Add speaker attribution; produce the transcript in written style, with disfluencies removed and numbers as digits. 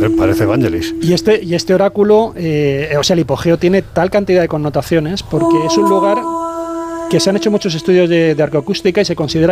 Speaker 1: Parece Vangelis.
Speaker 2: Y este oráculo, o sea, el hipogeo tiene tal cantidad de connotaciones porque es un lugar que se han hecho muchos estudios de arcoacústica y se considera